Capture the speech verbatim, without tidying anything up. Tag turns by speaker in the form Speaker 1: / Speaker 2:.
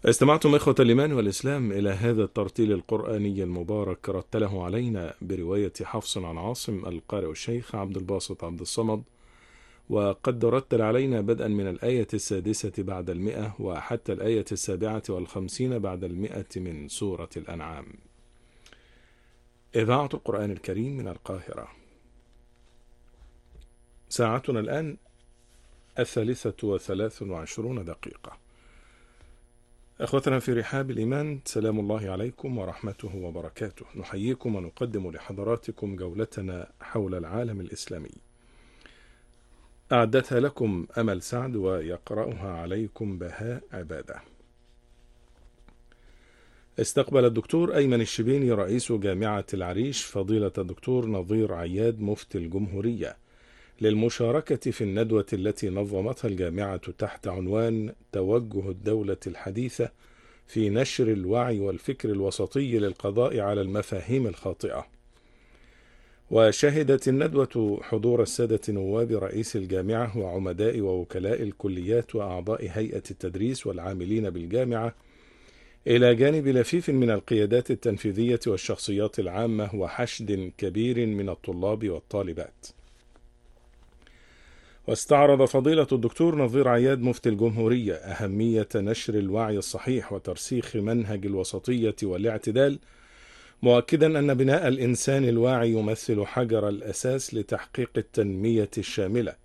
Speaker 1: استمعتم إخوة الإيمان والإسلام إلى هذا الترتيل القرآني المبارك، رتله علينا برواية حفص عن عاصم القارئ الشيخ عبد الباسط عبد الصمد، وقد رتل علينا بدءا من الآية السادسة بعد المئة وحتى الآية السابعة والخمسين بعد المئة من سورة الأنعام. إذاعة القرآن الكريم من القاهرة. ساعتنا الآن الثالثة وثلاث وعشرون دقيقة. أخوتنا في رحاب الإيمان، سلام الله عليكم ورحمته وبركاته. نحييكم ونقدم لحضراتكم جولتنا حول العالم الإسلامي، أعدتها لكم أمل سعد ويقرأها عليكم بهاء عبادة. استقبل الدكتور أيمن الشبيني رئيس جامعة العريش فضيلة الدكتور نظير عياد مفتي الجمهورية للمشاركة في الندوة التي نظمتها الجامعة تحت عنوان توجه الدولة الحديثة في نشر الوعي والفكر الوسطي للقضاء على المفاهيم الخاطئة. وشهدت الندوة حضور السادة نواب رئيس الجامعة وعمداء ووكلاء الكليات وأعضاء هيئة التدريس والعاملين بالجامعة، إلى جانب لفيف من القيادات التنفيذية والشخصيات العامة وحشد كبير من الطلاب والطالبات. واستعرض فضيلة الدكتور نظير عياد مفتي الجمهورية أهمية نشر الوعي الصحيح وترسيخ منهج الوسطية والاعتدال، مؤكدا أن بناء الإنسان الواعي يمثل حجر الأساس لتحقيق التنمية الشاملة